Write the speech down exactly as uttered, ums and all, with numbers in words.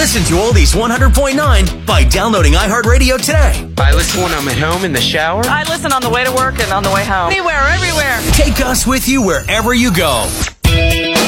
Listen to Oldies one hundred point nine by downloading iHeartRadio today. I listen when I'm at home in the shower. I listen on the way to work and on the way home. Anywhere, everywhere. Take us with you wherever you go.